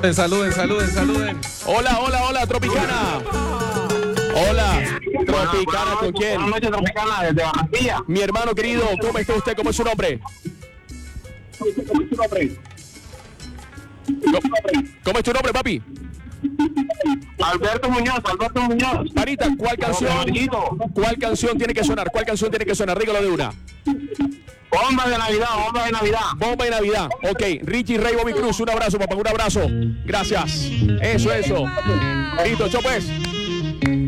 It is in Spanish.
Saluden, saluden, saluden. Hola, hola, hola, Tropicana. Hola, Tropicana, ¿con quién? Buenas noches, Tropicana, desde Barranquilla. Mi hermano querido, ¿cómo está usted? ¿Cómo es su nombre? ¿Cómo es tu nombre, papi? Alberto Muñoz, Alberto Muñoz. Marita, ¿cuál canción tiene que sonar? ¿Cuál canción tiene que sonar? Dígalo de una. Bomba de Navidad, bomba de Navidad. Bomba de Navidad. Ok, Richie Rey Bobby Cruz, un abrazo, papá, un abrazo. Gracias. Eso. Listo, chao pues.